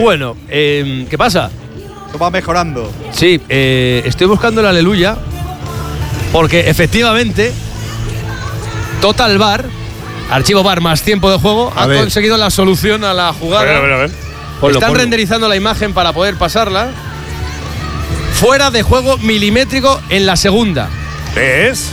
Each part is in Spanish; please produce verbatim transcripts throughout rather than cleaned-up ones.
Bueno, eh, ¿qué pasa? Esto va mejorando. Sí, eh, estoy buscando el aleluya porque efectivamente Total Bar, archivo bar más tiempo de juego, A ha ver. conseguido la solución a la jugada. A ver, a ver, a ver. Ponlo, Están ponlo. renderizando la imagen para poder pasarla. Fuera de juego milimétrico en la segunda. ¿Ves?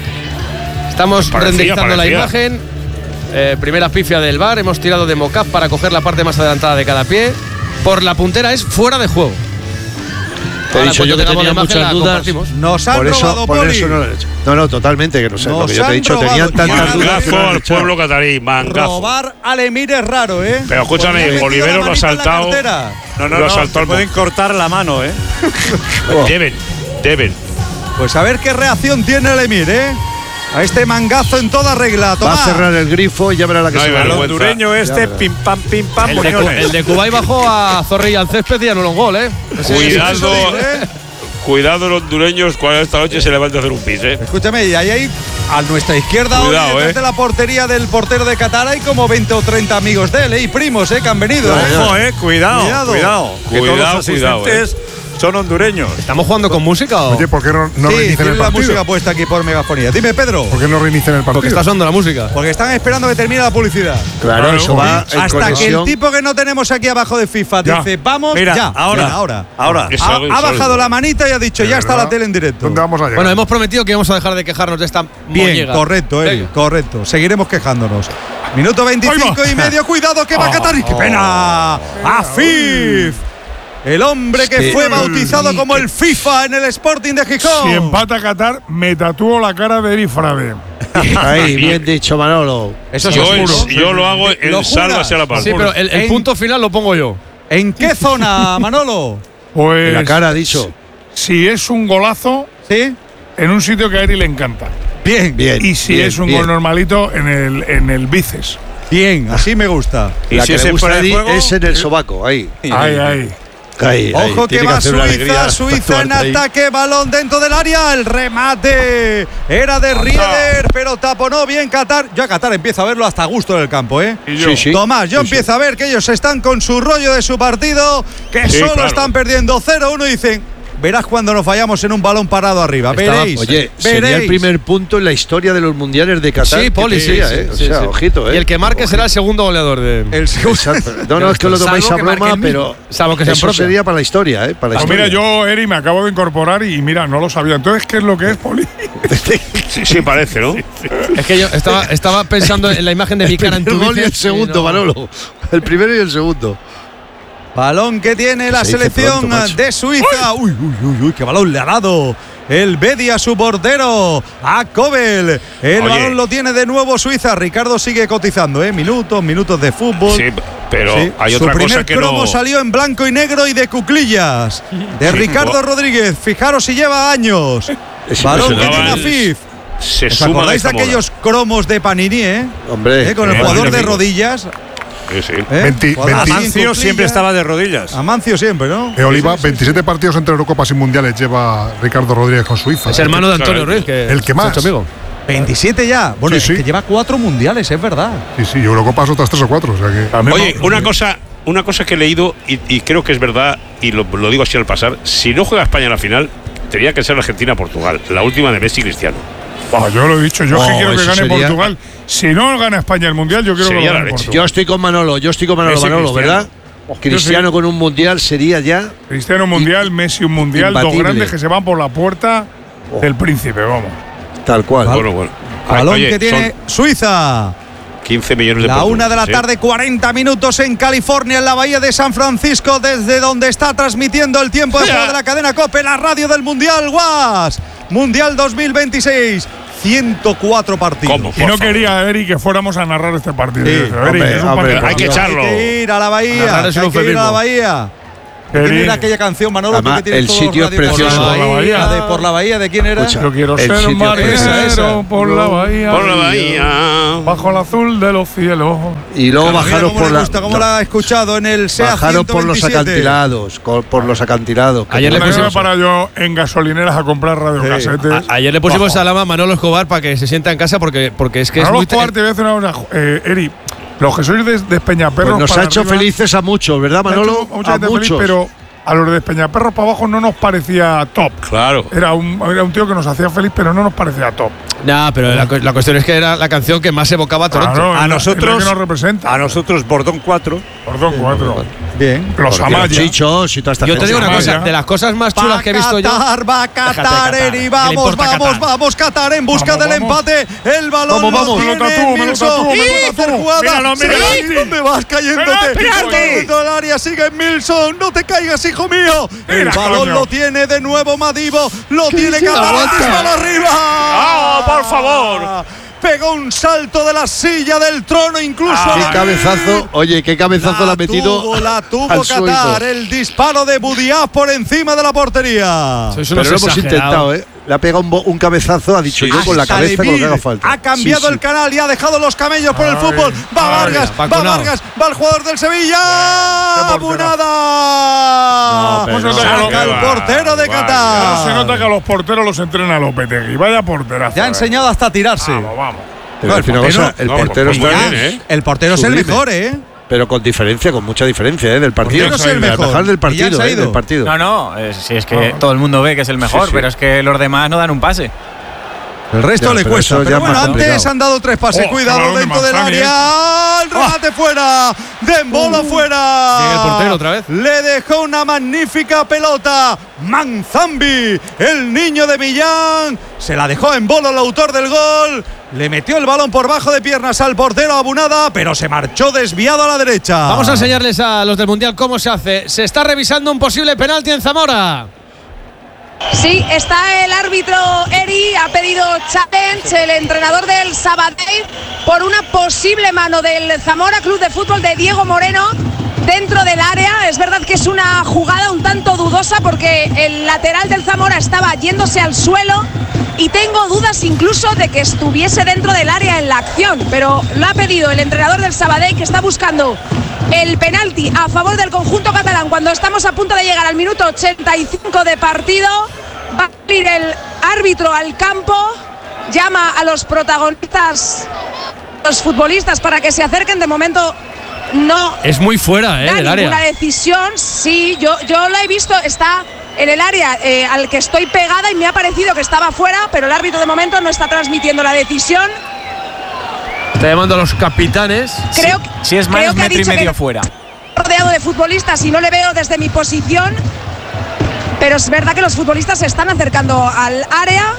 Estamos Parecía, renderizando parecía. la imagen. Eh, primera pifia del bar. Hemos tirado de mocap para coger la parte más adelantada de cada pie. Por la puntera es fuera de juego. Te he Ahora, dicho cuando yo que tengamos tenía la imagen, muchas la dudas. compartimos. Nos han Por eso, robado, por Poli. eso no lo he hecho. No, no, totalmente, que no sé. Nos Lo que yo te he han dicho, robado. tenían tantas dudas que no lo Mangazo he al echado. pueblo catarí, mangazo. Robar al Emir es raro, ¿eh? Pero escúchame, Porque han metido Olivero la lo ha manita en la saltado. cartera. No, no, Lo no, saltó te al pueden cortar la mano, ¿eh? Deben, deben. Pues a ver qué reacción tiene el Emir, ¿eh? A este mangazo en toda regla. Va Toma. a cerrar el grifo y ya verá la que No hay se va. Al vergüenza. hondureño este, verás. pim pam, pim pam, El de, Cu- moñones. el de Kuwait bajó a Zorrilla al césped y anuló un gol, ¿eh? Ese- Cuidado, Eso digo, ¿eh? cuidado los hondureños cuando esta noche se levante a hacer un pis, ¿eh? Escúchame, y ahí hay a nuestra izquierda, hoy, Cuidado, detrás eh. de la portería del portero de Qatar, hay como veinte o treinta amigos de él, ¿eh? Y primos, ¿eh? Que han venido. ¿eh? Ojo, eh, cuidado, Cuidado. cuidado. Que Cuidado, todos los cuidado, asistentes son hondureños. ¿Estamos jugando con música o...? Oye, ¿por qué no, no sí, reinician tiene el la partido? música puesta aquí por megafonía. Dime, Pedro. ¿Por qué no reinician el Porque partido? está sonando la música. Porque están esperando que termine la publicidad. Claro, eso va en Hasta que el conexión. tipo que no tenemos aquí abajo de FIFA Ya. dice, vamos, Mira, ya. ahora, Venga, ahora. ahora. Es Ha, algo ha bajado insólito. la manita y ha dicho, ¿De ya está verdad? la tele en directo. ¿Dónde vamos a llegar? Bueno, hemos prometido que íbamos a dejar de quejarnos de esta Bien, mollega. correcto, Eri, Venga. correcto. Seguiremos quejándonos. Minuto veinticinco Ahí y medio, cuidado que va a Qatar. ¡Y qué pena! ¡Afif! El hombre que que- fue bautizado como el FIFA en el Sporting de Gijón. Si empata Qatar, me tatúo la cara de Eri Frade. Ahí, bien dicho, Manolo. Eso es Yo, oscuro. yo lo hago ¿Lo en juras? sálvase a la paz. Sí, pero el, el En- punto final lo pongo yo. ¿En qué zona, Manolo? Pues. En la cara, ha dicho. Si es un golazo, ¿Sí? en un sitio que a Eri le encanta. Bien, bien, Bien. Y si bien, es un bien. gol normalito, en el, en el bíceps. así me gusta. Y La si que es le en gusta fuera a de Eri juego, es en el sobaco, ahí. Ahí, ahí. Ahí, ahí. Ojo que Tiene va hacer una Suiza, alegría Suiza en tatuarte ahí. ataque, balón dentro del área, el remate era de Rieder, pero taponó bien Qatar. Yo a Qatar empiezo a verlo hasta a gusto del campo, ¿eh? Y yo. Sí, sí. Tomás, yo Sí, sí. empiezo a ver que ellos están con su rollo de su partido, que Sí, solo claro. están perdiendo cero uno y dicen, verás cuando nos fallamos en un balón parado arriba, Estaba- veréis. Oye, sería veréis. el primer punto en la historia de los mundiales de Qatar. Sí, que Poli, sí, tendría, sí, ¿eh? O sí, sea, sí. ojito, ¿eh? Y el que marque será el segundo goleador de. El segundo. Exacto. No, no, es que lo tomáis a Salvo que broma, marquen mil. pero. Salvo que sean eso propias. sería para la historia, ¿eh? Para la Pues historia. mira, yo, Eri, me acabo de incorporar y mira, no lo sabía. Entonces, ¿qué es lo que es, Poli? Sí, sí, parece, ¿no? Es que yo estaba, estaba pensando en la imagen de mi cara en tu el gol y el bíceps segundo, y no- Manolo. El primero y el segundo. Balón que tiene la Se dice selección pronto, macho. de Suiza. Uy, uy, uy, uy, qué balón le ha dado el Bedi a su portero, a Kobel. El Oye. balón lo tiene de nuevo Suiza. Ricardo sigue cotizando, ¿eh? Minutos, minutos de fútbol. Sí, pero Sí. hay Su otra primer cosa que cromo no. salió en blanco y negro y de cuclillas. De Sí, Ricardo bo- Rodríguez. Fijaros si lleva años. Es Balón que impresionante. tiene Impresionante. Afif. Se ¿Os suma a acordáis de esta moda. aquellos cromos de Panini, eh? Hombre. ¿Eh? Con el eh, jugador de magnífico. rodillas. Sí, sí. ¿eh? Veinti- Jugador veinti- así en Amancio cuclillas. siempre estaba de rodillas. Amancio siempre, ¿no? Eh, Oliva, veintisiete partidos entre Eurocopas y Mundiales lleva Ricardo Rodríguez con Suiza. Es hermano de Antonio Ruiz, que El que es más. hecho amigo. veintisiete ya. Bueno, Sí, es sí. que lleva cuatro mundiales, es verdad. Sí, sí, Eurocopas otras tres o cuatro. O sea que. Oye, una cosa, una cosa que he leído y, y creo que es verdad, y lo, lo digo así al pasar, si no juega España en la final, tendría que ser Argentina-Portugal, la última de Messi y Cristiano. Buah, yo lo he dicho, yo es que Oh, quiero que eso gane sería- Portugal. Si no gana España el Mundial, yo quiero Sería que lo la gane leche. Portugal. Yo estoy con Manolo, yo estoy con Manolo, Messi, Manolo, Cristiano. ¿verdad? Cristiano con un mundial sería ya. Cristiano Mundial, Messi un Mundial, dos Imbatible. grandes que se van por la puerta del príncipe, vamos. Tal cual. Bueno, bueno. Balón Oye, que tiene son Suiza. quince millones de La portugueses, una de la ¿eh? tarde, cuarenta minutos en California, en la bahía de San Francisco, desde donde está transmitiendo el tiempo de juego de la cadena COPE, la radio del Mundial, Guas. Mundial dos mil veintiséis. ciento cuatro partidos. ¿Cómo? Y no Por favor. quería, Eri, que fuéramos a narrar este partido. Sí, Yo decía, Eri, hombre, es un hombre, partido hay que partido. echarlo. Hay que ir a la bahía. Narrar es Hay un que ir a la eufemismo. bahía. ¿De Eri, quién era aquella canción, Manolo? Además, Tú que tienes el todos los sitio es radios- precioso. Por la bahía. La de Por la bahía, ¿de quién era? Escucha. Yo quiero El ser sitio un marinero esa, esa. por la bahía. Por la bahía. Bajo el azul de los cielos. Y luego Mira bajaros cómo por le la. gusta, cómo la ha escuchado en el SEA Bajaros por los ciento veintisiete. acantilados, co- por los acantilados. que Ayer le Una tenemos. vez me pusimos- para yo en gasolineras a comprar radiocasetes. A- ayer le pusimos a Lama a Manolo Escobar para que se sienta en casa porque, porque es que Manolo es muy. Escobar, te voy a decir una cosa, eh, Eri. Los que sois de, de Peñaperros. Pues nos para ha hecho arriba, felices a muchos, ¿verdad, Manolo? ha hecho mucha A gente feliz, muchos. pero a los de Peñaperros para abajo no nos parecía top. Claro. Era un, era un tío que nos hacía feliz, pero no nos parecía top. Nah, pero la, cu- la cuestión es que era la canción que más evocaba a Toronto. Claro, A es la- nosotros- es la que nos representa. A nosotros, Bordón cuatro. Perdón, cuatro. Bien. Los Porque Amaya. los chichos y toda esta Yo te gente. digo una Amaya. cosa, de las cosas más Va chulas que he visto yo. Qatar, va Qatar, Qatar. Eri, ¿Qué le vamos, importa vamos, Qatar? vamos, Qatar en busca Vamos, del vamos. empate. El balón Vamos, lo vamos. tiene Me lo tatúo, me lo Milson. tatúo, me lo Y tatúo. jugada. Míralo, míralo. Sí, ¿dónde vas cayéndote? penalti. Dentro del área sigue Milson. No te caigas, hijo mío. El Mira, balón coño. lo tiene de nuevo Madivo. Lo tiene Qatar. El disparo arriba. ¡Ah, por favor! Pegó un salto de la silla del trono, incluso. Qué a la- cabezazo, oye, qué cabezazo le ha metido. Tuvo, la tuvo al Qatar. suelo. El disparo de Budiaf por encima de la portería. Sois Pero unos lo hemos exagerados. intentado, ¿eh? Le ha pegado un, bo- un cabezazo, ha dicho yo con la Hasta cabeza con lo que Levir haga falta. ha cambiado Sí, sí. el canal y ha dejado los camellos por el Ay, fútbol. Va ay, Vargas, va vacunado. Vargas, va el jugador del Sevilla. Qué portero. ¡Abunada! No, pero no. Saca el portero de Ahora Qatar. se nota que a los porteros los entrena Lopetegui. Vaya porterazo. Ya ha eh. enseñado hasta tirarse. Vamos, vamos. Pero No, al final, el portero- cosa, el no, portero pues está muy Ya, bien, ¿eh? El portero es el Sublime. mejor, ¿eh? pero con diferencia, con mucha diferencia, ¿eh? Del partido. portero es el Del mejor. del Y ya partido, se ha ¿eh? ido. Del partido. No, no, eh, si es que todo el mundo ve que es el mejor, Sí, sí. pero es que los demás no dan un pase. El resto Ya, le pero cuesta. eso ya Pero es bueno, más antes complicado. han dado tres pases. Oh, Cuidado balón de dentro del Manzani, área. El remate fuera. Dembolo fuera. Sigue el portero otra vez. Le dejó una magnífica pelota. Manzambi, el niño de Millán. Se la dejó en bolo el autor del gol. Le metió el balón por bajo de piernas al portero Abunada, pero se marchó desviado a la derecha. Vamos a enseñarles a los del Mundial cómo se hace. Se está revisando un posible penalti en Zamora. Sí, está el árbitro Eri, ha pedido challenge el entrenador del Sabadell por una posible mano del Zamora Club de Fútbol de Diego Moreno dentro del área. Es verdad que es una jugada un tanto dudosa porque el lateral del Zamora estaba yéndose al suelo y tengo dudas incluso de que estuviese dentro del área en la acción, pero lo ha pedido el entrenador del Sabadell, que está buscando el penalti a favor del conjunto catalán cuando estamos a punto de llegar al minuto ochenta y cinco de partido. Va a salir el árbitro al campo, llama a los protagonistas, los futbolistas, para que se acerquen. De momento no Es muy fuera, ¿eh? da Del ninguna área. decisión. Sí, yo, yo lo he visto, está en el área eh, al que estoy pegada y me ha parecido que estaba fuera, pero el árbitro de momento no está transmitiendo la decisión. Está llamando a los capitanes. Creo, Si es más, creo es que ha metro y dicho que medio fuera. rodeado de futbolistas y no le veo desde mi posición, pero es verdad que los futbolistas se están acercando al área.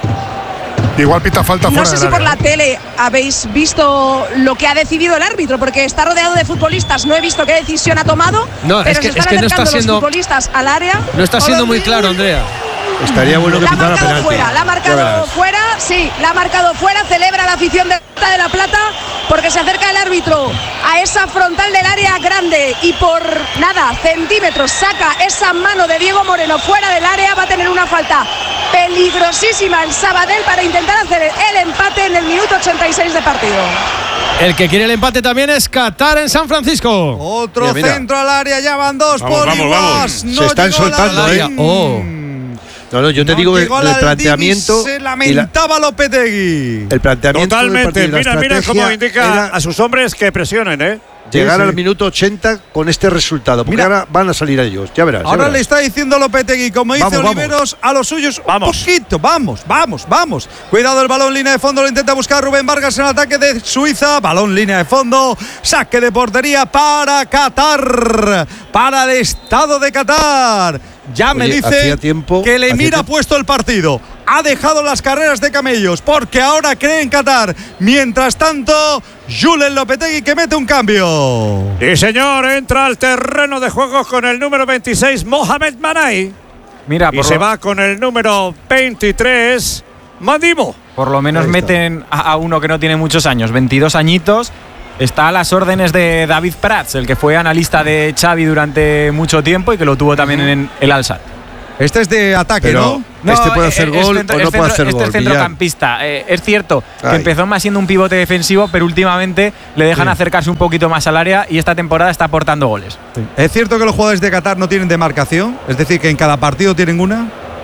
Igual pita falta No fuera sé del si por área. la tele habéis visto lo que ha decidido el árbitro, porque está rodeado de futbolistas. No he visto qué decisión ha tomado, No, pero es que- se están es que no está acercando siendo- los futbolistas al área. No está siendo muy claro, Andrea. Estaría bueno que La ha pitara marcado penalti. fuera, la ha Ya marcado verás. fuera, sí, la ha marcado fuera. Celebra la afición de Puerta de la Plata porque se acerca el árbitro a esa frontal del área grande y por nada, centímetros, saca esa mano de Diego Moreno fuera del área. Va a tener una falta peligrosísima el Sabadell para intentar hacer el empate en el minuto ochenta y seis de partido. El que quiere el empate también es Qatar en San Francisco. Otro Mira, mira. centro al área, ya van dos Vamos, por vamos, igual. vamos. No Se están llegó soltando, Laldín. ¿eh? Oh. No, no, yo te No digo que llegó el Laldín y planteamiento. Se y la- lamentaba Lopetegui. el planteamiento del Totalmente. partido y la Mira, mira cómo estrategia indica era a sus hombres que presionen, ¿eh? llegar Sí, sí. al minuto ochenta con este resultado. Porque Mira. ahora van a salir ellos. Ya verás. ya Ahora verás. le está diciendo Lopetegui, como dice Vamos, vamos. Oliveros, a los suyos Vamos. un poquito. Vamos, vamos, vamos. Cuidado el balón, línea de fondo, lo intenta buscar Rubén Vargas en el ataque de Suiza. Balón, línea de fondo, saque de portería para Qatar, para el Estado de Qatar. Ya me Oye, dice hacía tiempo- que le hacía mira tiempo- puesto el partido. Ha dejado las carreras de camellos porque ahora cree en Qatar. Mientras tanto, Julen Lopetegui que mete un cambio. Y señor, entra al terreno de juegos con el número veintiséis, Mohamed Manai. Mira, Y por, se lo, va con el número veintitrés, Mandimo. por lo menos Ahí está. meten a, a uno que no tiene muchos años, veintidós añitos. Está a las órdenes de David Prats, el que fue analista de Xavi durante mucho tiempo y que lo tuvo también en el Al-Sadd. Este es de ataque, Pero ¿no? este puede eh, hacer eh, es gol centro- o no es puede centro- hacer este gol. es centrocampista. Eh, es cierto que Ay. empezó más siendo un pivote defensivo, pero últimamente le dejan Sí. acercarse un poquito más al área y esta temporada está aportando goles. ¿Es cierto que los jugadores de Qatar no tienen demarcación? Es decir, que en cada partido tienen una.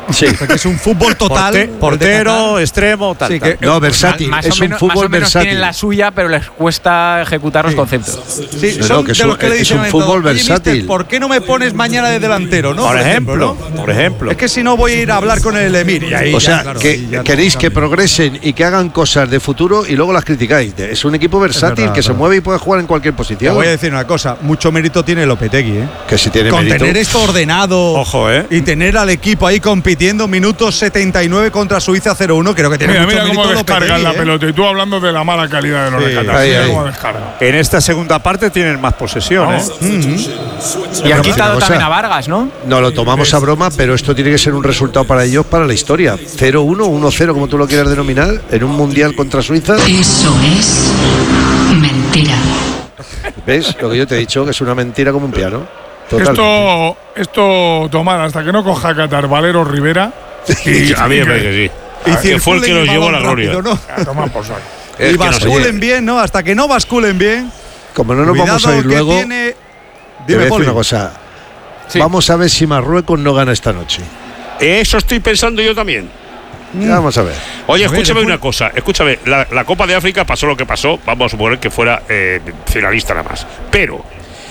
Sí. Porque es un fútbol total. Porte- portero, extremo, tal. Sí, tal. que- No, versátil. Más es o menos, un fútbol más o menos versátil. tienen la suya, pero les cuesta ejecutar los Sí. conceptos. Sí, No, son no, que es de un- los que le es dicen un al fútbol entrenador, "Oye, versátil". mister, ¿por qué no me pones mañana de delantero? ¿no? Por ejemplo, ¿no? por ejemplo. Es que si no voy a ir a hablar con el Emir. Y ahí O ya, sea, claro, que ahí ya queréis todo que cambia. progresen y que hagan cosas de futuro y luego las criticáis. Es un equipo versátil verdad, que se verdad. mueve y puede jugar en cualquier Te posición. voy a decir una cosa, mucho mérito tiene Lopetegui, ¿eh? Que si tiene Con mérito. tener esto ordenado. Ojo, ¿eh? Y tener al equipo ahí compitiendo minutos setenta y nueve contra Suiza cero uno, creo que tiene Mira, mucho mira cómo mérito descargan Lopetegui, la ¿eh? pelota. Y tú hablando de la mala calidad de los Sí. rescates. Ahí, Mira ahí. cómo descargan. En esta segunda parte tienen más posesión, ¿eh? Y han Pero quitado una cosa, también a Vargas, ¿no? No lo tomamos a broma, pero esto tiene que ser un resultado para ellos para la historia. cero uno, uno cero, como tú lo quieras denominar, en un mundial contra Suiza. Eso es mentira. ¿Ves? Lo que yo te he dicho, que es una mentira como un piano. Totalmente. Esto, esto, Tomás, hasta que no coja Qatar Valero Rivera. Y, A mí me parece que sí. Y que fue el que circulen nos y llevó a la balón gloria. rápido, ¿no? a tomar por saco. Es Y que no sé. basculen bien, ¿no? Hasta que no basculen bien. Como no nos Cuidado vamos a ir que luego, tiene- te voy Dime, a decir Poli. una cosa. Sí. Vamos a ver si Marruecos no gana esta noche. Eso estoy pensando yo también. Ya vamos a ver. Oye, A ver, escúchame el una fut- cosa. Escúchame, la, la Copa de África pasó lo que pasó. Vamos a suponer que fuera eh, finalista nada más. Pero,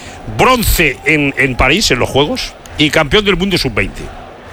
bronce en, en París, en los Juegos, y campeón del mundo sub veinte.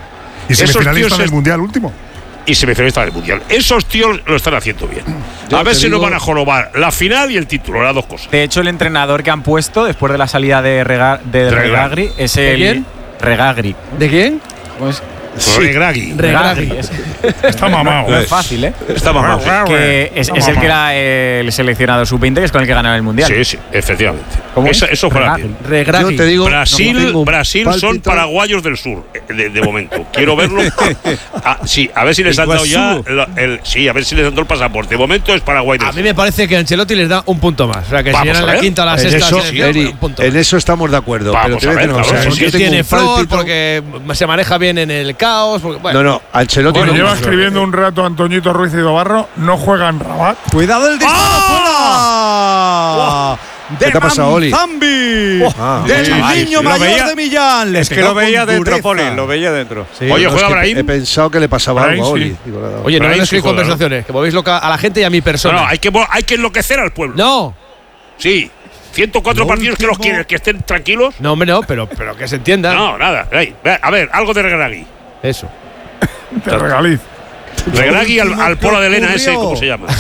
Y Esos semifinalista tíos del es- Mundial último. Y semifinalista del Mundial. Esos tíos lo están haciendo bien. Yo A ver te si digo- nos van a jorobar la final y el título, las dos cosas. De hecho, el entrenador que han puesto después de la salida de, Rega- de Regragui. Regagri es el. quién? Regagri. ¿De quién? ¿Cómo es? Regragui. Regagri. Es, Está mamado. no es fácil, ¿eh? Está mamado. Que es, es el que era el seleccionador sub veinte, que es con el que ganaba el mundial. Sí, sí, efectivamente. ¿Cómo Eso, es? eso fuera Regagri. bien. Regragui. Yo te digo, Brasil, no tengo un Brasil son pálpito. paraguayos del sur, eh, de, de momento. Quiero verlo. Ah, sí, a ver si les han dado ya. la- el, sí, a ver si les han dado el pasaporte. De momento es Paraguay del A mí sur. me parece que Ancelotti les da un punto más. O sea, que Vamos si eran a la ver. quinta o la En sexta eso, selección, Eri, un punto en más. eso estamos de acuerdo. Vamos pero te voy a a decir ver, una cosa. claro, yo Porque tengo tiene un flor, pálpito- porque se maneja bien en el caos. porque- bueno. No, no, Ancelotti Bueno, no lleva mucho. escribiendo un rato Antoñito Ruiz y Dobarro. No juega en Rabat. Cuidado el disparo fuera. De ¿Qué te ha pasado, Oli? Manzambi, Ah, del chaval, niño sí. mayor Lo veía- de Millán. Le Es que pegó lo veía con dentro, dureza. Poli, lo veía dentro. Sí. Oye, No, juega es que Brahim. He pensado que le pasaba Brahim, algo a sí. Oli. Digo, nada. Oye, no Brahim me sí mezcléis juega, ¿no? conversaciones, que movéis loca a la gente y a mi No, persona. no, hay que, hay que enloquecer al pueblo. No, Sí, ciento cuatro Lo partidos que los último- quieres, que estén tranquilos. no, hombre, no, pero, pero que se entienda. No, nada. Ey, ve, a ver, algo de Regragui. Eso. Te regaliz. Regragui al, último al que Pola de Elena ese, ocurrió. ¿cómo se llama?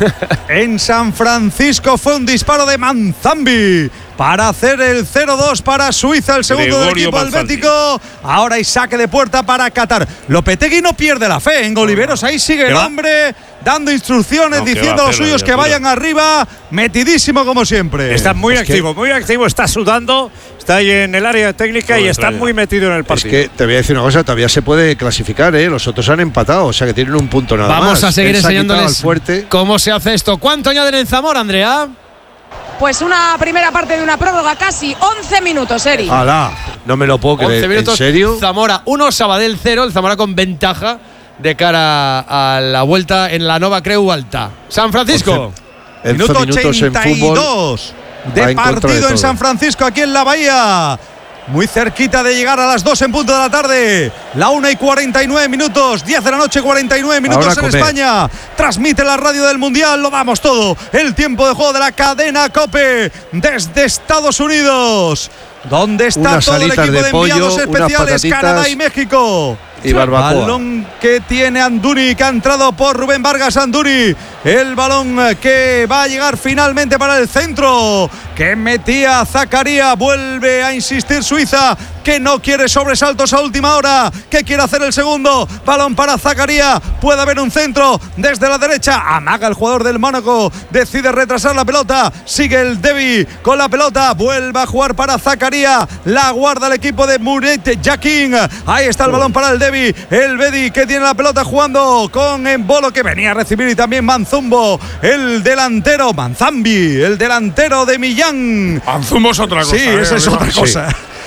En San Francisco fue un disparo de Manzambi para hacer el cero dos para Suiza, el segundo del Gregorio equipo Manzambi. helvético. Ahora hay saque de puerta para Qatar. Lopetegui no pierde la fe en Oliveros. Ahí sigue el va? hombre dando instrucciones, No, que diciendo va a a los hacer suyos la que criatura. vayan arriba. Metidísimo como siempre. Está muy Es que- activo, muy activo. Está sudando, está ahí en el área técnica No y me está extraña. muy metido en el Es partido. que te voy a decir una cosa, todavía se puede clasificar, ¿eh? Los otros han empatado, o sea que tienen un punto nada más. Vamos a seguir Él se ha quitado enseñándoles al fuerte. cómo se hace esto. ¿Cuánto añaden en Zamora, Andrea? Pues una primera parte de una prórroga, casi once minutos, Eri. ¡Hala! No me lo puedo creer. once minutos. ¿En serio? Zamora uno, Sabadell cero. El Zamora con ventaja de cara a la vuelta en la Nova Creu Alta. San Francisco. once Minuto minutos en ochenta y fútbol. dos va de en contra de partido en todo. San Francisco, aquí en la Bahía. Muy cerquita de llegar a las dos en punto de la tarde. La una y cuarenta y nueve minutos. diez de la noche, cuarenta y nueve minutos Ahora en comer. España. Transmite la radio del Mundial. Lo damos todo. El tiempo de juego de la cadena COPE desde Estados Unidos, donde está Unas todo el alitas equipo de de pollo, enviados unas especiales, patatitas Canadá y México. y barbacoa. Balón que tiene Anduni, que ha entrado por Rubén Vargas Anduni. El balón que va a llegar finalmente para el centro, que metía Zakaria. Vuelve a insistir Suiza, que no quiere sobresaltos a última hora, que quiere hacer el segundo. Balón para Zakaria. Puede haber un centro desde la derecha. Amaga el jugador del Mónaco. Decide retrasar la pelota. Sigue el Devi con la pelota. Vuelve a jugar para Zakaria. La guarda el equipo de Muret Jakin. Ahí está el balón para el Devi. El Bedi que tiene la pelota jugando con Embolo, que venía a recibir, y también Manzumbo, el delantero. Manzambi, el delantero de Millán. Manzumbo es otra cosa. Sí, ¿eh? esa es Arriba. otra cosa.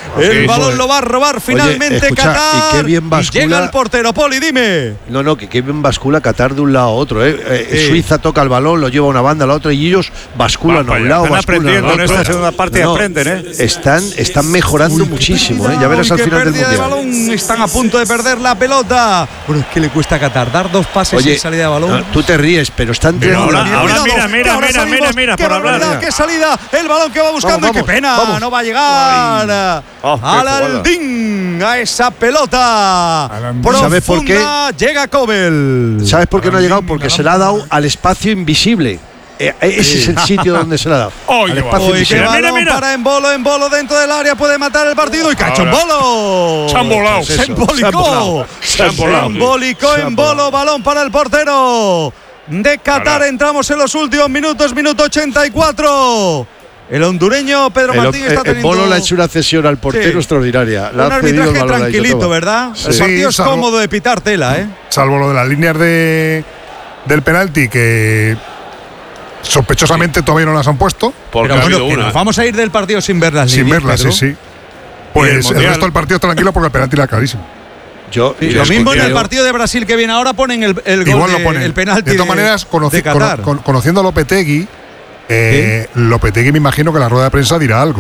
El Sí, balón pues. lo va a robar finalmente Oye, escucha, Qatar. y qué bien bascula. llega el portero, Poli, dime. No, no, que, que bien bascula Qatar de un lado a otro. ¿eh? Eh, Sí. Suiza toca el balón, lo lleva a una banda a la otra y ellos basculan Va a un para lado, Están basculan aprendiendo al en otro. esta segunda parte, No, aprenden, ¿eh? Están, están mejorando muchísimo, ¿eh? Ya verás Uy, al qué final del pérdida de mundial. balón. Están a punto de perder la pelota. Bueno, es que le cuesta a Qatar dar dos pases Oye, sin salida de balón. no, tú te ríes, pero están Pero tirando ahora- la ahora mierda. mira, mira, que ahora mira, salimos. mira, mira, Qué por hablar. barbaridad, qué salida. El balón que va buscando. Vamos, y qué pena. vamos, vamos. No va a llegar. Oh, qué al jugada. Aldín. A esa pelota. Aldín. Profunda. ¿Sabes por qué? Llega Kobel. ¿Sabes por qué no ha llegado? Porque se le ha dado al espacio invisible. Eh, ese es el sitio donde se le ha dado. Oye, al espacio Uy, qué invisible. Mira, mira, balón mira. para Embolo, Embolo dentro del área, puede matar el partido y cacho Ahora. Embolo. Se han volado. Pues Se eso, se han embolicó. volado. Se han volado. Embolicó Se han Embolo, balón para el portero de Qatar. Ahora. Entramos en los últimos minutos, minuto ochenta y cuatro. El hondureño Pedro El, Martín está el teniendo Bolo le ha hecho una cesión al portero Sí. extraordinaria. Le un ha cedido el arbitraje balón, ha dicho, tranquilito, toma. ¿verdad? El Sí, partido es salvo- cómodo de pitar tela, ¿eh? Salvo lo de las líneas de, del penalti que sospechosamente todavía no las han puesto. Porque Pero ha bueno, habido que una. nos vamos a ir del partido sin verlas. Sin líneas, verlas, sí, Pedro. sí. Y el Pues el, Mundial. resto del partido tranquilo porque el penalti era clarísimo. Yo, Sí, yo lo mismo en el creo- partido de Brasil que viene ahora ponen el, el gol Igual de- lo ponen. el penalti de todas maneras, conoci- de Qatar. cono- con- conociendo a Lopetegui, eh, Lopetegui me imagino que en la rueda de prensa dirá algo.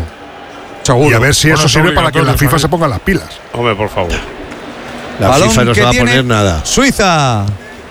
Y a ver si Bueno, eso es sirve para que la obligatorio, FIFA se ¿sabes? ponga las pilas. Hombre, por favor. La Balón FIFA no se que va a tiene poner nada. Suiza.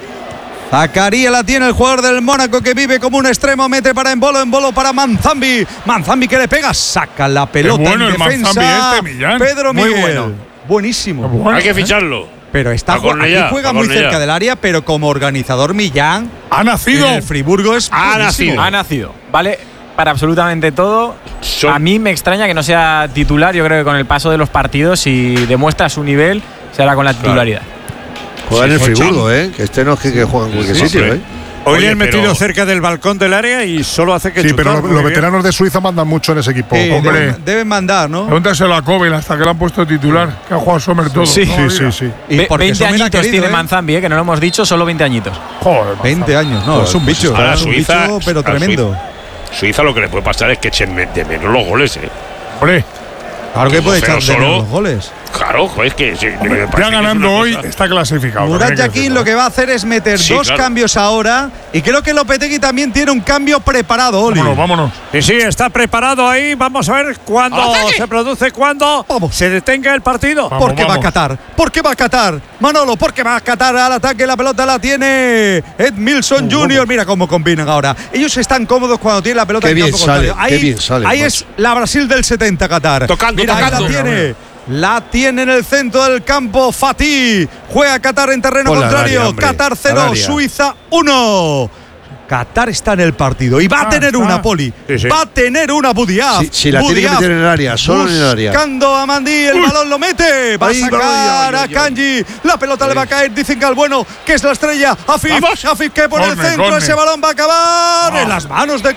Zakaria la tiene el jugador del Mónaco que vive como un extremo, mete para Embolo, Embolo para Manzambi. Manzambi que le pega, saca la pelota bueno en el defensa. Manzambi este, Millán. Pedro Muy Miguel. bueno. Buenísimo. Bueno, Hay que ¿eh? ficharlo. Pero está A Cornellá, aquí juega a muy Cornellá. cerca del área, pero como organizador Millán Ha nacido. en el Friburgo es Ha buenísimo. nacido. Ha nacido, ¿vale? Para absolutamente todo. Son- A mí me extraña que no sea titular. Yo creo que con el paso de los partidos, si demuestra su nivel, se hará con la titularidad. Juega en el Sí, Friburgo, ¿eh? Que este no es que, que juega en cualquier Sí, sitio, hombre. ¿eh? Hoy Oye, le han metido pero- cerca del balcón del área y solo hace que Sí, chutar. pero los, Muy los bien. veteranos de Suiza mandan mucho en ese equipo. Sí, Hombre. deben, deben mandar, ¿no? Pregúntaselo a Kobel hasta que lo han puesto titular, que ha jugado Sommer todo. Sí, toda sí, la sí, vida. sí. Y Ve- porque veinte Sommer ha añitos querido, tiene ¿eh? Manzambi, ¿eh? Que no lo hemos dicho, solo veinte añitos. Joder, veinte años, no, Joder, es un pues bicho. ahora es un Suiza- bicho, pero ahora tremendo. Suiza lo que le puede pasar es que echen me- de menos los goles, ¿eh? Hombre, Claro que Como puede feo echar de menos solo. los goles. Claro, joder, es que. sí, me parece que ya es ganando una hoy cosa- está clasificado. Murat también hay que Yakin decirlo. lo que va a hacer es meter Sí, dos claro. cambios ahora y creo que Lopetegui también tiene un cambio preparado, Oli. Vámonos, vámonos. Sí, sí, está preparado ahí. Vamos a ver cuándo se produce, cuándo Vamos. se detenga el partido. Vamos, ¿Por qué va a vamos. Qatar? ¿Por qué va a Qatar? Manolo, ¿por qué va a Qatar al ataque? La pelota la tiene Ed Milson junior Mira cómo combinan ahora. Ellos están cómodos cuando tienen la pelota Qué en bien campo sale, contrario. qué Ahí, bien sale, ahí macho. es la Brasil del setenta, Qatar. Tocando, Mira, ahí tocando. la tiene. La tiene en el centro del campo Fatih. Juega Qatar en terreno Ponla al contrario. área, hombre, Qatar al cero, área. Suiza uno. Qatar está en el partido y va a Ah, tener una, ah. Poli. Sí, sí. Va a tener una Budiaf. Si, si la tiene que Budiaf meter en el área, solo en el área. Buscando a Mandí, el balón lo mete. Va Ahí, a sacar ay, ay, a ay, ay. Kanji. La pelota le va a caer. Dicen que al bueno, que es la estrella. Afif. Vamos. Afif que por el Corne, centro. corne. Ese balón va a acabar en las manos de Y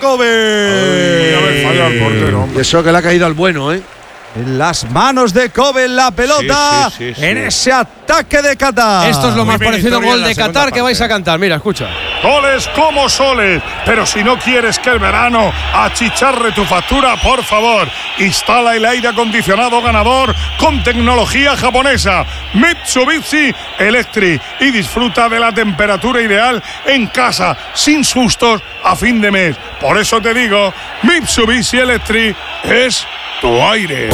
haber fallado al Kobe. portero. Y hombre. eso que le ha caído al bueno, ¿eh? En las manos de Kobe la pelota. Sí, sí, sí, sí. En ese ataque de Qatar. Esto es lo muy más bien, parecido a un Victoria, gol en la de segunda Qatar que vais a parte. cantar. Mira, escucha. Goles como soles, pero si no quieres que el verano achicharre tu factura, por favor, instala el aire acondicionado ganador con tecnología japonesa Mitsubishi Electric y disfruta de la temperatura ideal en casa, sin sustos a fin de mes. Por eso te digo, Mitsubishi Electric es tu aire.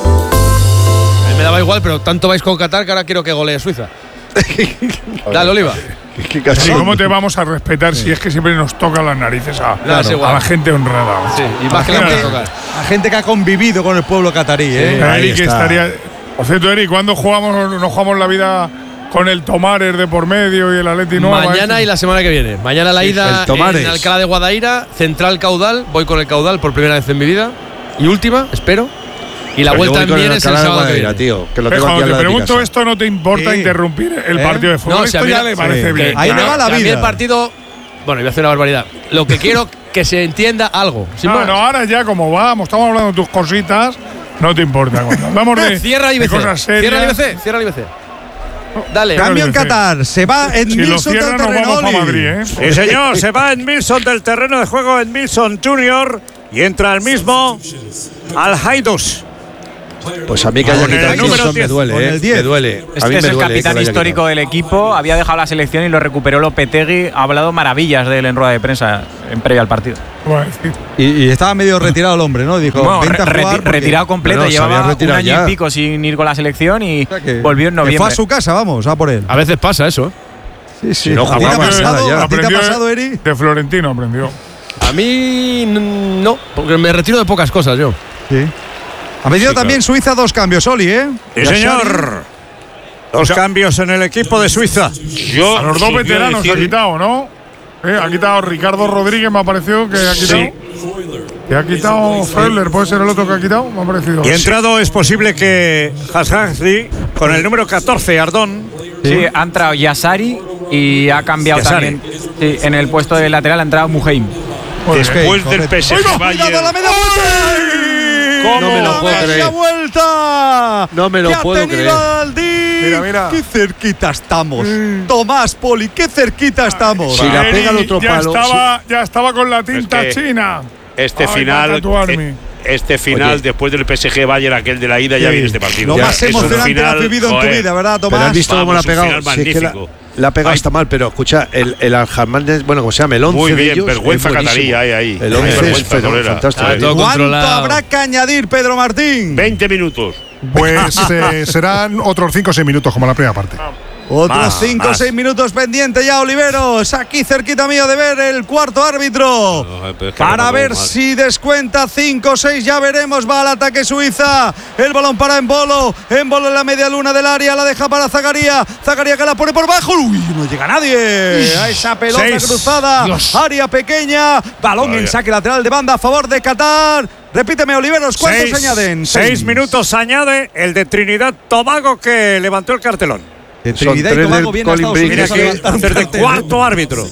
A mí me daba igual, pero tanto vais con Qatar que ahora quiero que golee Suiza. Dale, Oliva. Es que casi. Sí, ¿cómo te vamos a respetar si es que siempre nos tocan las narices a, Claro, es a igual. la gente honrada? Sí, y más que la Imagínate. vamos a tocar. La gente que ha convivido con el pueblo catarí. ¿eh? Ahí Eric está. estaría. Por cierto, Eric, ¿cuándo jugamos, no jugamos la vida con el Tomares de por medio y el Atleti Nueva? Mañana y la semana que viene. Mañana la ida el Tomares. en Alcalá de Guadaira, central caudal. Voy con el caudal por primera vez en mi vida. Y última, espero. Y la Pero yo vuelta voy en con Vienes el Alcalá de sábado que Guadaira, viene. tío, que lo Pero tengo aquí cuando al te lado de mi pregunto casa. esto, ¿no te importa Sí. interrumpir el ¿Eh? partido de fútbol? No, si esto a mí ya la- le parece sí. bien. Ahí Que le no, va la que a mí vida. el partido. Bueno, voy a hacer una barbaridad. Lo que quiero que se entienda algo. sin No, más. no, ahora ya como vamos, estamos hablando de tus cositas, no te importa. Cuando hablamos de, Cierra el de I B C. cosas serias. Cierra el I B C. Cierra el I B C. Dale. Cambio. Cambio en Qatar. Se va en Si lo Milson del cierran, nos terreno. vamos a Oli. Madrid, ¿eh? Sí, señor, se va en Milson del terreno de juego en Milson junior y entra el mismo al Haidus. Pues a mí que haya Con el quitado número eso me diez, duele, con ¿eh? el diez. Me duele. A Este mí es me el duele que capitán lo haya histórico quitado. del equipo. Había dejado la selección y lo recuperó Lopetegui. Ha hablado maravillas de él en rueda de prensa en previa al partido. Y, y estaba medio retirado el hombre, ¿no? Dijo, Bueno, vente a re- jugar reti- porque- retirado completo. No, no, se había Llevaba un retirado año ya. y pico sin ir con la selección y O sea que- volvió en que noviembre. fue a su casa, vamos, a por él. A veces pasa eso. Sí, sí. Si no ¿A ti te ha jugaba nada pasado, ya. ¿a ti te ha Aprendió pasado, de- Eri? De Florentino aprendió. A mí n- no, porque me retiro de pocas cosas yo. Sí. Ha metido Sí, también Suiza dos cambios, Oli, ¿eh? Sí, Yashari. señor. Dos cambios en el equipo de Suiza. Yo, A los dos yo veteranos decir- ha quitado, ¿no? Eh, ha quitado Ricardo Rodríguez, me ha parecido que ha quitado. Sí. Y ha quitado Freuler, ¿puede ser el otro que ha quitado? Me ha parecido. Y entrado es posible que Hashazi con el número catorce, Ardón. Sí, ha entrado Yassari y ha cambiado Yassari. también. Sí, en el puesto de lateral ha entrado Muheim. Después del P S G ¡Cuidado a la Bayern. media vuelta! ¿Cómo? No me lo ¡La puedo media creer. vuelta! No me lo ¡Que ha puedo tenido creer. Aldi! Mira, mira. ¡Qué cerquita estamos! Tomás, Poli, qué cerquita estamos. Si la Eri pega al otro ya palo. Estaba, ya estaba con la tinta Es que china. Este Ay, va a final, tatuarme. eh, este final Oye. después del P S G Bayern, aquel de la ida, ya Sí. viene este partido. Lo Ya, más es un emocionante que has final, vivido en tu joder. vida, ¿verdad, Pero Tomás? has visto cómo la ha Vamos, un pegado. final Si es que la, magnífico. la ha pegado Ay. hasta mal, pero escucha, el, el Alhamán, es- bueno, como se llama, el once Muy de bien, ellos vergüenza es buenísimo. catarí, ahí, ahí. El Ay, once es vergüenza, fenómeno, Torera. fantástico. Ah, todo ¿Cuánto controlado. habrá que añadir, Pedro Martín? veinte minutos. Pues eh, serán otros cinco o seis minutos como la primera parte. Otros Más, cinco o más. seis minutos pendiente ya, Oliveros. Aquí cerquita mío de ver el cuarto árbitro. No, pero es que Para no ver puedo más. si descuenta cinco o seis, ya veremos. Va al ataque Suiza. El balón para Embolo. Embolo en la media luna del área. La deja para Zagaría. Zagaría que la pone por bajo. Uy, no llega nadie. A esa pelota Seis. cruzada. Área pequeña. Balón en Vaya. saque lateral de banda a favor de Qatar. Repíteme, Oliveros, ¿cuántos Seis, añaden? Seis minutos añade el de Trinidad Tobago que levantó el cartelón. De Son Trinidad y tres Tobago del viene a Colin Estados Brink. Unidos a Mira levantar un que desde cartel. cuarto árbitro.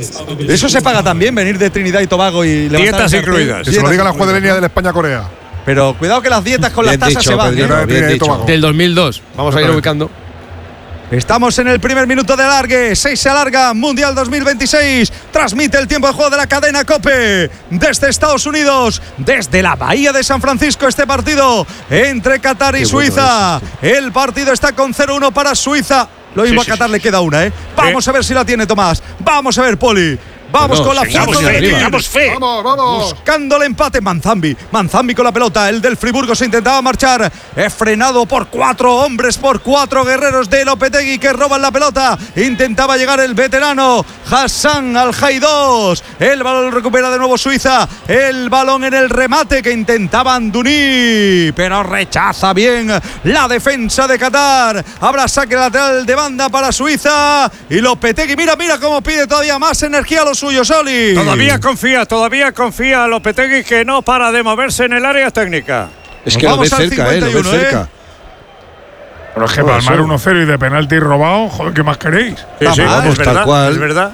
Eso se paga también, venir de Trinidad y Tobago y levantar Dietas el cartel. incluidas. Que se lo Dietas diga la juez de incluidas. línea del España-Corea. Pero cuidado que las dietas con las Bien tasas dicho, se van. Pedrito, ¿eh? ¿eh? bien dicho. Tobago. Del dos mil dos. Vamos a ir ubicando. Estamos en el primer minuto de alargue. seis se alarga. Mundial dos mil veintiséis. Transmite el tiempo de juego de la cadena COPE. Desde Estados Unidos. Desde la Bahía de San Francisco. Este partido entre Qatar y Qué bueno Suiza. El partido está con cero uno para Suiza. Lo mismo Sí, a Qatar sí, le queda una, ¿eh? Vamos a ver si la tiene Tomás. Vamos a ver, Poli. Vamos No, con la Tengamos foto de fe, Tir. tengamos fe. Vamos, vamos. Buscando el empate, Manzambi. Manzambi con la pelota. El del Friburgo se intentaba marchar. Es frenado por cuatro hombres, por cuatro guerreros de Lopetegui que roban la pelota. Intentaba llegar el veterano Hassan Al-Haidós. El balón recupera de nuevo Suiza. El balón en el remate que intentaba Anduní, pero rechaza bien la defensa de Qatar. Habrá saque lateral de banda para Suiza. Y Lopetegui, mira, mira cómo pide todavía más energía a los suyos, Oli. Todavía confía, todavía confía Lopetegui que no para de moverse en el área técnica. Es Nos que lo ve vamos al cerca, eh, lo ve cincuenta y uno, cerca. Pero es que No, palmar eso- uno cero y de penalti robado, joder, ¿qué más queréis? Sí, sí, Vamos, es tal verdad, cual. es verdad.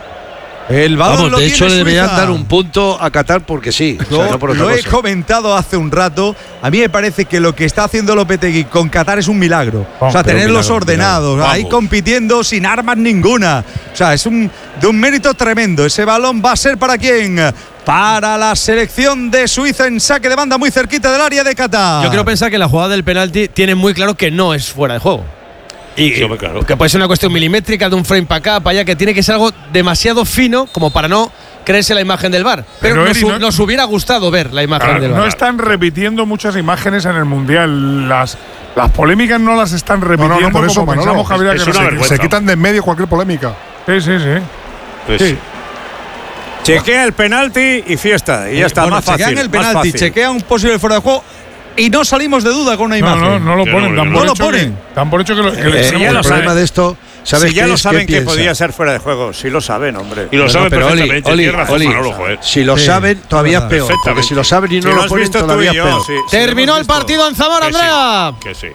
El balón Vamos, lo de hecho tiene le deberían Suiza. dar un punto a Qatar porque sí. o sea, Lo, no por otra lo he cosa. comentado hace un rato. A mí me parece que lo que está haciendo Lopetegui con Qatar es un milagro. Oh, o sea, pero tenerlos milagro, ordenados, milagro. ahí Vamos. compitiendo sin armas ninguna. O sea, es un, de un mérito tremendo. Ese balón va a ser para quién? Para la selección de Suiza en saque de banda muy cerquita del área de Qatar. Yo quiero pensar que la jugada del penalti tiene muy claro que no es fuera de juego. Y Sí, hombre, claro. que puede ser una cuestión milimétrica de un frame para acá, para allá, que tiene que ser algo demasiado fino como para no creerse la imagen del V A R. Pero, Pero, nos, Eri, hu- no- nos hubiera gustado ver la imagen Claro, del V A R. no están repitiendo muchas imágenes en el Mundial. Las, las polémicas no las están repitiendo no, por eso, como Manolo, pensamos que habría es que una repetir. vergüenza. Se quitan de en medio cualquier polémica. Sí, sí, sí. Pues, Sí. Chequea el penalti y fiesta. Y ya está, Bueno, más fácil. chequean el más penalti, fácil. chequean un posible fuera de juego y no salimos de duda con una No, imagen. no, no lo Que ponen. no, Dan no por lo hecho ponen. que- Dan por hecho que lo que Eh, le- sí, ya el lo problema saben. de esto, ¿sabes Si ya qué lo es? saben ¿Qué que piensa? podía ser fuera de juego, sí lo saben, hombre. y lo Bueno, saben pero Oli, perfectamente. Oli, Tienes razón, Oli, Manolo, joder. Si lo Sí, saben, todavía es verdad. peor. Porque Perfectamente. si lo saben y no Si lo lo has ponen, visto tú todavía y es yo, peor. sí, sí, Terminó lo el hemos visto. partido en Zamora, Que sí, Andrea. que sí.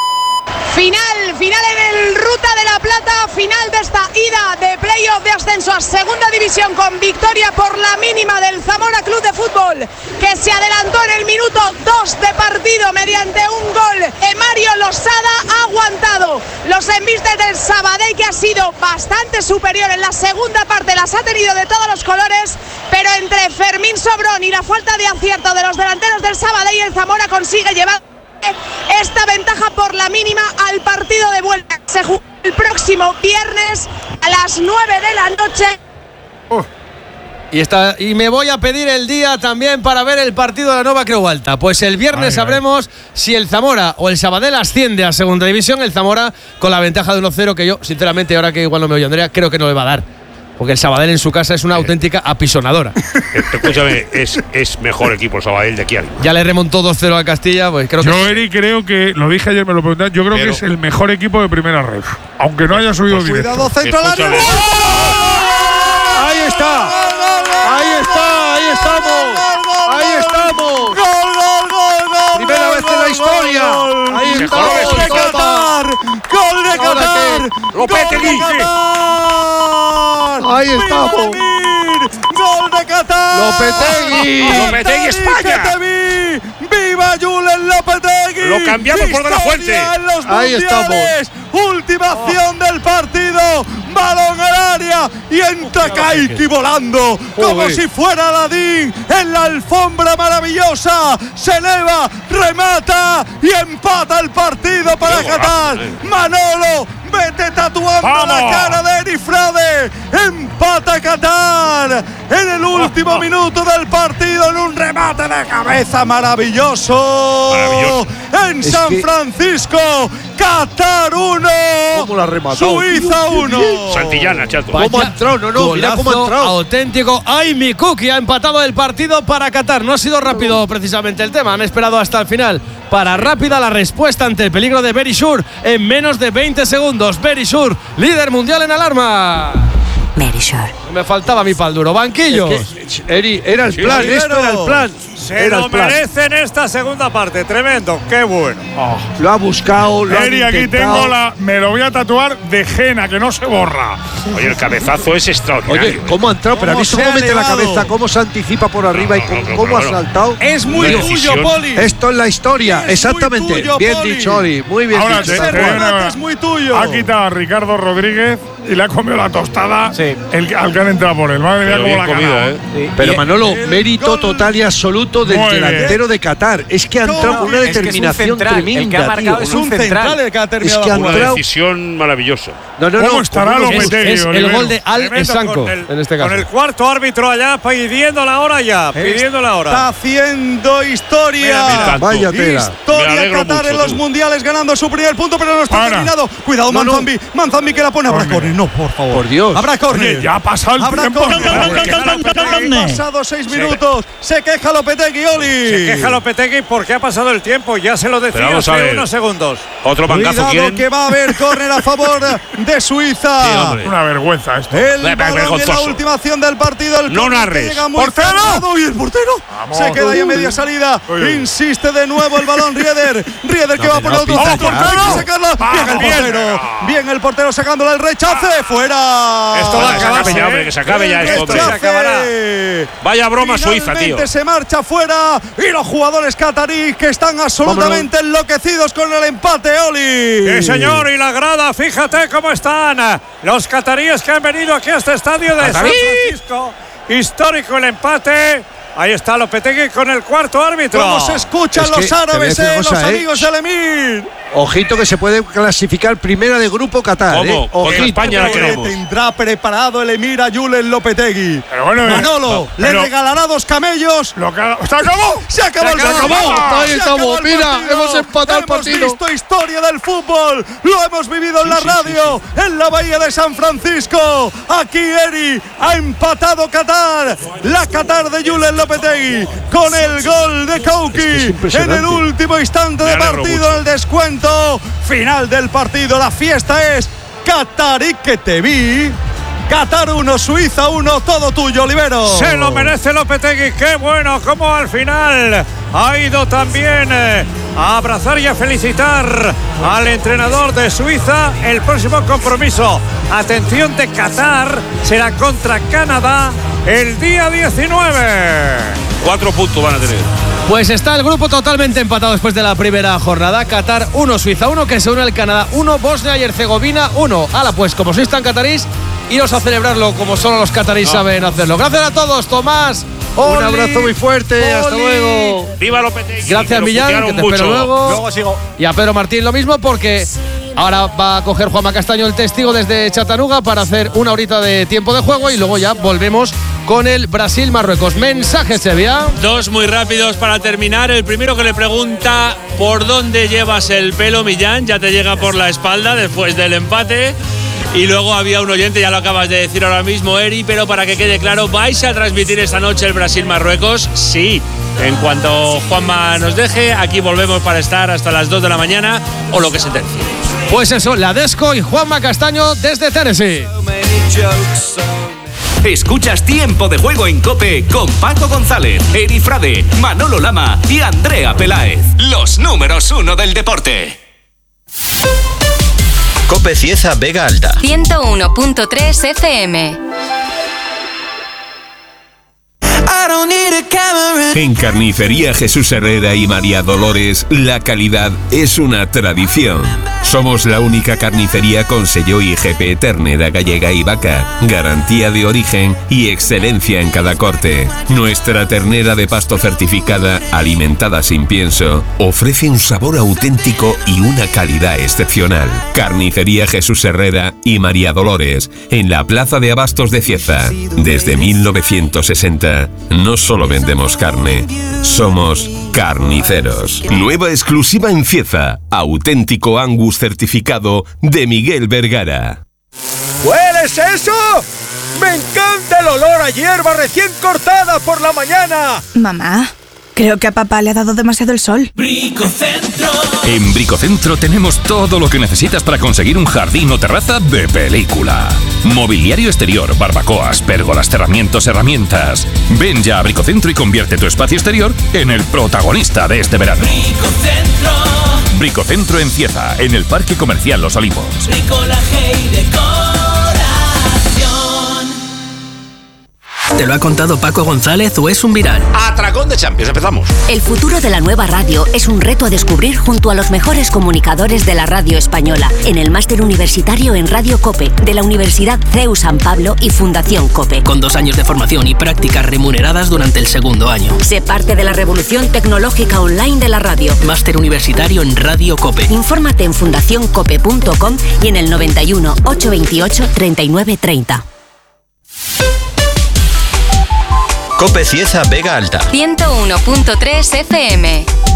Final, final en el Ruta de la Plata, final de esta ida de playoff de ascenso a segunda división con victoria por la mínima del Zamora Club de Fútbol, que se adelantó en el minuto dos de partido mediante un gol. Mario Losada ha aguantado los embistes del Sabadell, que ha sido bastante superior en la segunda parte, las ha tenido de todos los colores, pero entre Fermín Sobrón y la falta de acierto de los delanteros del Sabadell, el Zamora consigue llevar esta ventaja por la mínima al partido de vuelta. Se juega el próximo viernes a las nueve de la noche. Uh. Y, está, y me voy a pedir el día también para ver el partido de la Nova Creu Alta. Pues el viernes ay, sabremos ay. si el Zamora o el Sabadell asciende a segunda división. El Zamora con la ventaja de uno cero, que yo, sinceramente, ahora que igual no me oye Andrea, creo que no le va a dar. Porque el Sabadell en su casa es una eh. auténtica apisonadora. Escúchame, es, es mejor equipo el Sabadell de aquí al. Ya le remontó dos cero al Castilla, pues creo que. Yo, Eri, creo que, lo dije ayer, me lo pregunté, yo creo Pero, que es el mejor equipo de primera red. Aunque no haya subido pues directo. Cuidado, centro al área. Ahí está. Ahí está, ahí estamos. Ahí estamos. Gol, gol, gol, gol. Primera vez en la historia. Ahí está. Gol de Qatar. Gol de Qatar. Lopetegui. Ahí estamos. Gol de Qatar. Lopetegui. Lopetegui, España. ¡Viva Julen Lopetegui! Lo cambiamos por De La Fuente. Ahí estamos. Última acción del partido. Balón al área y entra Kaiki volando como si fuera Aladín en la alfombra maravillosa. Se eleva, remata y empata el partido para Qatar. Manolo, vete tatuando ¡Vamos! La cara de Eri Frade. Empata Qatar en el último minuto del partido en un remate de cabeza maravilloso. Maravilloso. En es San que... Francisco, Qatar uno, Suiza uno. Santillana, chato. ¿Cómo ha entrado? No, no, mira cómo ha entrado. Auténtico. Ay, mi Cookie ha empatado el partido para Qatar. No ha sido rápido precisamente el tema. Han esperado hasta el final para rápida la respuesta ante el peligro de Berisur en menos de veinte segundos. Berisur, líder mundial en alarma. Berisur. Me faltaba a mí pa'l duro. Banquillo. Es que, Eri, era el plan, sí, esto era el plan. Se era lo merecen esta segunda parte. Tremendo, qué bueno. Oh, lo ha buscado, lo Eri, ha aquí tengo la. Me lo voy a tatuar de Jena, que no se borra. Oye, el cabezazo es extraordinario. Oye, ¿cómo ha entrado? Pero ha visto cómo mete la cabeza, cómo se anticipa por arriba no, no, no, y cómo, cómo ha saltado. Es muy Una tuyo, decisión. Poli. Esto es la historia, es exactamente. Tuyo, bien Poli. dicho, Oli. Muy bien Ahora dicho. Te, te remate es muy tuyo. Ha quitado a Ricardo Rodríguez y le ha comido la tostada sí. el, al que han entrado por él. Madre mía, cómo la ha comida, ¿eh? Sí. Pero Y Manolo, mérito total y absoluto del Muy delantero de Qatar. Es que ha entrado con una Es que es un determinación central, tremenda. el que ha marcado tío. es un central. el que ha terminado Es que la han Una jugada. entrado- decisión maravillosa. No, no, ¿Cómo no. estará ¿cómo no? Lopetegui? Es el Olivero? gol de Al Tremendo Esanco con el- en este caso. Con el cuarto árbitro allá pidiendo la hora ya. Pidiendo la hora. Está haciendo historia. Mira, mira. Vaya tela. Me Historia alegro Qatar mucho, en los tú. mundiales ganando su primer punto, pero no está Para. terminado. Cuidado, No, no. Manzambi. Manzambi que la pone. Habrá Córner. córner. No, por favor. Por Dios. Habrá córner. Oye, ya ha pasado el Habrá tiempo. córner. Porque- Han pasado seis minutos. Se queja Lopetegui, Oli. Se queja Lopetegui porque ha pasado el tiempo. Ya se lo Pero decía vamos a hace ver. unos segundos. Otro bancazo Cuidado quieren. que va a haber córner a favor de Suiza. Sí, hombre. Una vergüenza esto. El Ve- ve- balón en la vergonzoso. última acción del partido. El No córner que narres. llega muy ¡Portero! cerrado y el portero Vamos. se queda ahí a media salida. Uy, uy. Insiste de nuevo el balón Rieder. Rieder que No, va a que poner no, otro pita centro. ya. Hay que sacarla. Vamos, Bien el bien. portero. Bien el portero sacándole el rechace. Fuera. Esto va a Que se acabar, acabe ya, ¿eh? hombre, que se acabe ya El esto, hombre. rechace. acabará. Vaya broma Suiza, tío. Finalmente se marcha fuera y los jugadores cataríes que están absolutamente enloquecidos con el empate, Oli. Sí, señor, y la grada, fíjate cómo están los cataríes que han venido aquí a este estadio de San ¡Catarí! Francisco. Histórico el empate. Ahí está Lopetegui con el cuarto árbitro. ¿Cómo se escuchan Es que los te voy a árabes, decir una eh, los cosa, eh. amigos del Emir? Ojito que se puede clasificar primera de grupo Qatar. ¿Cómo? ¿eh? Contra Ojito. España la Que queremos. tendrá preparado el Emir a Julen Lopetegui. Pero bueno, eh, Manolo no, le pero- regalará dos camellos. Lo que ha- ¡Se acabó! Se acabó el Se acabó. partido. Ahí Se estamos. acabó el Mira, partido. hemos empatado el partido. Hemos visto historia del fútbol. Lo hemos vivido en la radio, en la bahía de San Francisco. Aquí Eri ha empatado Qatar. La Qatar de Julen Lopetegui con el gol de Kauki en impresionante. el último instante Me de alegro partido, mucho. el descuento final del partido. La fiesta es Qatarí que te vi. Qatar uno, Suiza uno, todo tuyo, Olivero. Se lo merece Lopetegui, qué bueno, como al final ha ido también eh, a abrazar y a felicitar al entrenador de Suiza. El próximo compromiso, atención, de Qatar será contra Canadá el día diecinueve. Cuatro puntos van a tener. Pues está el grupo totalmente empatado después de la primera jornada. Qatar uno, Suiza uno, que se une al Canadá uno, Bosnia y Herzegovina uno. Hala, pues como sois tan catarís, iros a celebrarlo como solo los catarís saben hacerlo. Gracias a todos, Tomás, Un abrazo muy fuerte, hasta luego. ¡Viva Lopetegui! Gracias, Millán, que te espero luego. Luego sigo. Y a Pedro Martín lo mismo, porque ahora va a coger Juanma Castaño el testigo desde Chattanooga para hacer una horita de tiempo de juego y luego ya volvemos con el Brasil-Marruecos. Mensaje, Sevilla. Dos muy rápidos para terminar. El primero que le pregunta por dónde llevas el pelo, Millán. Ya te llega por la espalda después del empate. Y luego había un oyente, ya lo acabas de decir ahora mismo, Eri, pero para que quede claro, ¿vais a transmitir esta noche el Brasil-Marruecos? Sí. En cuanto Juanma nos deje, aquí volvemos para estar hasta las dos de la mañana o lo que se tercie. Pues eso, la Desco y Juanma Castaño desde Tennessee. Escuchas Tiempo de Juego en COPE con Paco González, Eri Frade, Manolo Lama y Andrea Peláez. Los números uno del deporte. COPE Cieza Vega Alta. ciento uno punto tres F M. En Carnicería Jesús Herrera y María Dolores, la calidad es una tradición. Somos la única carnicería con sello I G P ternera gallega y vaca, garantía de origen y excelencia en cada corte. Nuestra ternera de pasto certificada, alimentada sin pienso, ofrece un sabor auténtico y una calidad excepcional. Carnicería Jesús Herrera y María Dolores, en la Plaza de Abastos de Cieza. Desde mil novecientos sesenta, no solo vendemos carne, somos carniceros. Nueva exclusiva en Cieza, auténtico Angus certificado de Miguel Vergara. ¿Hueles eso? ¡Me encanta el olor a hierba recién cortada por la mañana! Mamá, creo que a papá le ha dado demasiado el sol. Bricocentro. En Bricocentro tenemos todo lo que necesitas para conseguir un jardín o terraza de película. Mobiliario exterior, barbacoas, pérgolas, cerramientos, herramientas. Ven ya a Bricocentro y convierte tu espacio exterior en el protagonista de este verano. Bricocentro. Bricocentro en Cieza, en el Parque Comercial Los Olivos. Bricolaje y decoración. ¿Te lo ha contado Paco González o es un viral? Atracón de Champions, empezamos. El futuro de la nueva radio es un reto a descubrir junto a los mejores comunicadores de la radio española en el máster universitario en Radio COPE de la Universidad C E U San Pablo y Fundación COPE. Con dos años de formación y prácticas remuneradas durante el segundo año. Sé parte de la revolución tecnológica online de la radio. Máster universitario en Radio COPE. Infórmate en fundación cope punto com y en el noventa y uno, ochocientos veintiocho, treinta y nueve treinta. COPE Cieza Vega Alta. ciento uno punto tres F M.